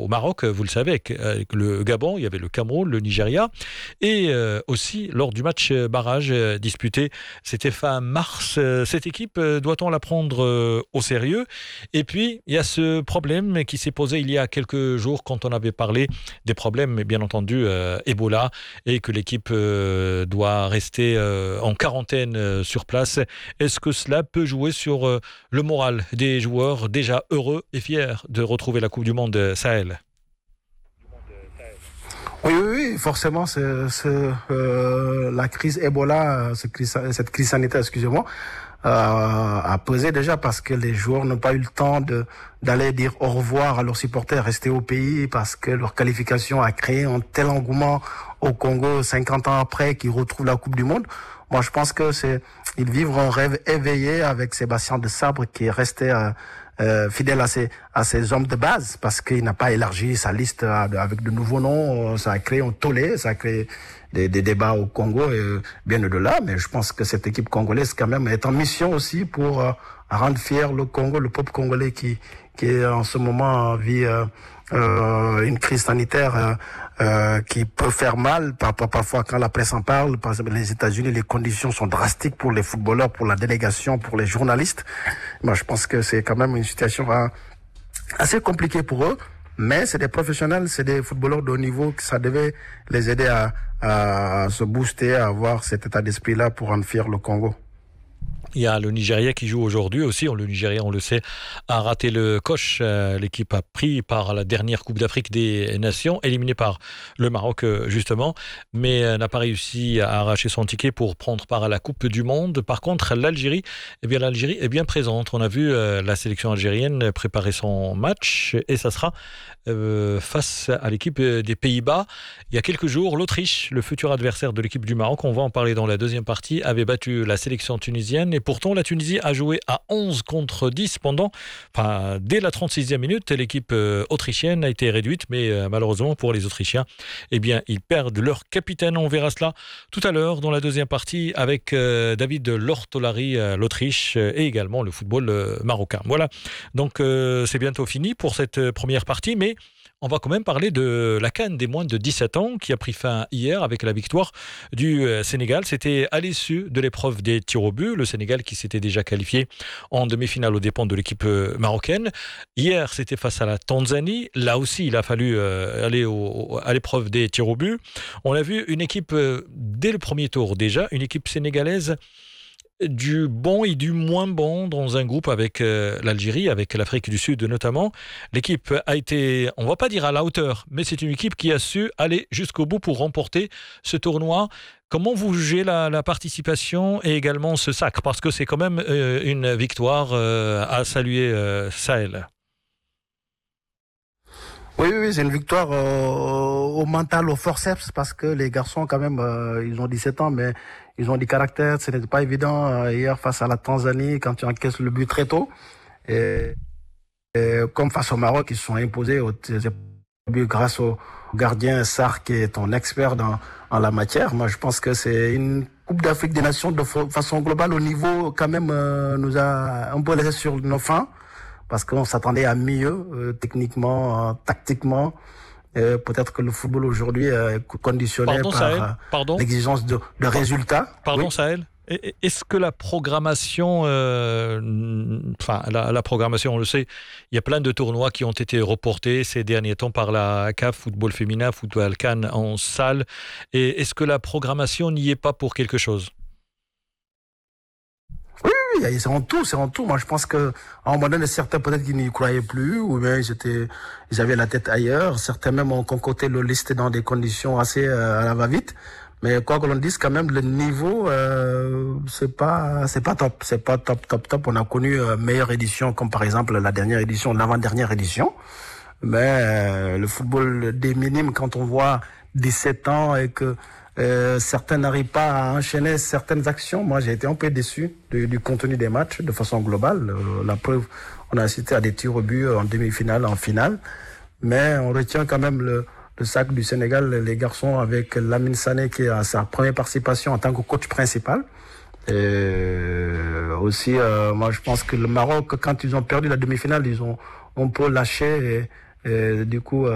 au Maroc, vous le savez, avec le Gabon, il y avait le Cameroun, le Nigeria, et aussi lors du match barrage disputé, c'était fin mars. Cette équipe, doit-on la prendre au sérieux? Et puis, il y a ce problème qui s'est posé il y a quelques jours quand on avait parlé des problèmes, bien entendu, Ebola, et que l'équipe doit rester en quarantaine sur place. Est-ce que cela peut jouer sur le moral des joueurs déjà heureux et fiers de retrouver la Coupe du Monde Sahel? Oui, forcément, la crise Ebola, cette crise sanitaire, excusez-moi, a pesé déjà parce que les joueurs n'ont pas eu le temps d'aller dire au revoir à leurs supporters, rester au pays parce que leur qualification a créé un tel engouement au Congo 50 ans après qu'ils retrouvent la Coupe du Monde. Moi, je pense que ils vivent un rêve éveillé avec Sébastien de Sabre qui est resté fidèle à ses hommes de base parce qu'il n'a pas élargi sa liste avec de nouveaux noms. Ça a créé un tollé, ça a créé des débats au Congo et bien au-delà. Mais je pense que cette équipe congolaise quand même est en mission aussi pour rendre fier le Congo, le peuple congolais qui en ce moment vit une crise sanitaire qui peut faire mal parfois quand la presse en parle. Par exemple, les États-Unis, les conditions sont drastiques pour les footballeurs, pour la délégation, pour les journalistes. Moi, je pense que c'est quand même une situation assez compliquée pour eux. Mais c'est des professionnels, c'est des footballeurs de haut niveau que ça devait les aider à se booster, à avoir cet état d'esprit-là pour rendre fier le Congo. Il y a le Nigeria qui joue aujourd'hui aussi. Le Nigeria, on le sait, a raté le coche. L'équipe a pris par la dernière Coupe d'Afrique des Nations, éliminée par le Maroc justement, mais n'a pas réussi à arracher son ticket pour prendre part à la Coupe du Monde. Par contre, l'Algérie est bien présente. On a vu la sélection algérienne préparer son match et ça sera face à l'équipe des Pays-Bas. Il y a quelques jours, l'Autriche, le futur adversaire de l'équipe du Maroc, on va en parler dans la deuxième partie, avait battu la sélection tunisienne. Et pourtant, la Tunisie a joué à 11 contre 10 dès la 36e minute. L'équipe autrichienne a été réduite, mais malheureusement pour les Autrichiens, ils perdent leur capitaine. On verra cela tout à l'heure dans la deuxième partie avec David Lortolari, l'Autriche, et également le football marocain. Voilà, donc c'est bientôt fini pour cette première partie, mais on va quand même parler de la CAN des moins de 17 ans qui a pris fin hier avec la victoire du Sénégal. C'était à l'issue de l'épreuve des tirs au but. Le Sénégal qui s'était déjà qualifié en demi-finale aux dépens de l'équipe marocaine. Hier, c'était face à la Tanzanie. Là aussi, il a fallu aller à l'épreuve des tirs au but. On a vu une équipe, dès le premier tour déjà, une équipe sénégalaise du bon et du moins bon dans un groupe avec l'Algérie, avec l'Afrique du Sud notamment. L'équipe a été, on ne va pas dire à la hauteur, mais c'est une équipe qui a su aller jusqu'au bout pour remporter ce tournoi. Comment vous jugez la participation et également ce sacre? Parce que c'est quand même une victoire à saluer, Sahel. Oui, c'est une victoire au mental, au forceps, parce que les garçons, quand même, ils ont 17 ans, mais ils ont du caractère. Ce n'était pas évident hier face à la Tanzanie, quand tu encaisses le but très tôt. Et comme face au Maroc, ils se sont imposés au but grâce au gardien Sarr, qui est un expert en la matière. Moi, je pense que c'est une Coupe d'Afrique des Nations de façon globale. Au niveau, quand même, nous a un peu laissé sur nos fins. Parce qu'on s'attendait à mieux, techniquement, tactiquement. Peut-être que le football aujourd'hui est conditionné par l'exigence de résultats. Pardon, oui. Sahel, est-ce que la programmation, la programmation, on le sait, il y a plein de tournois qui ont été reportés ces derniers temps par la CAF, football féminin, football CAN en salle. Et est-ce que la programmation n'y est pas pour quelque chose ? Oui, c'est en tout. Moi, je pense que, à un moment donné, certains peut-être qu'ils n'y croyaient plus, ou bien ils avaient la tête ailleurs. Certains même ont concocté le liste dans des conditions assez à la va-vite. Mais quoi que l'on dise, quand même, le niveau, c'est pas top. C'est pas top. On a connu meilleure édition, comme par exemple la dernière édition, l'avant-dernière édition. Mais le football des minimes, quand on voit 17 ans et que certains n'arrivent pas à enchaîner certaines actions. Moi, j'ai été un peu déçu du contenu des matchs de façon globale. La preuve, on a assisté à des tirs au but en demi-finale, en finale. Mais on retient quand même le sacre du Sénégal, les garçons, avec Lamine Sané qui a sa première participation en tant que coach principal. Et aussi, moi, je pense que le Maroc, quand ils ont perdu la demi-finale, ils ont un peu lâché et du coup...